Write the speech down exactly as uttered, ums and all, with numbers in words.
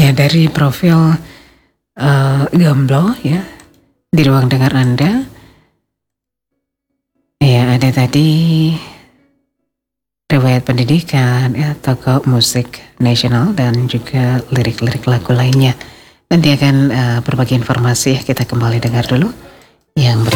Ya, dari profil uh, Gamblo ya di ruang dengar Anda, ya ada tadi riwayat pendidikan, ya, tokoh musik nasional dan juga lirik-lirik lagu lainnya. Nanti akan uh, berbagi informasi, kita kembali dengar dulu yang berikut.